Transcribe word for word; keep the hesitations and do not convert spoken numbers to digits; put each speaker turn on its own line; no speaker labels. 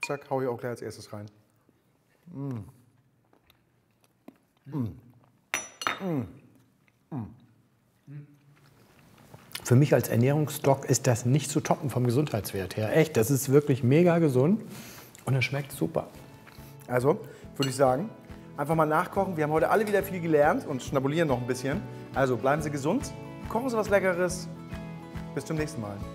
Zack, hau ich auch gleich als erstes rein. Mm. Mm. Mm.
Für mich als Ernährungsdoc ist das nicht zu toppen vom Gesundheitswert her. Echt, das ist wirklich mega gesund und es schmeckt super.
Also, würde ich sagen, einfach mal nachkochen. Wir haben heute alle wieder viel gelernt und schnabulieren noch ein bisschen. Also bleiben Sie gesund, kochen Sie was Leckeres. Bis zum nächsten Mal.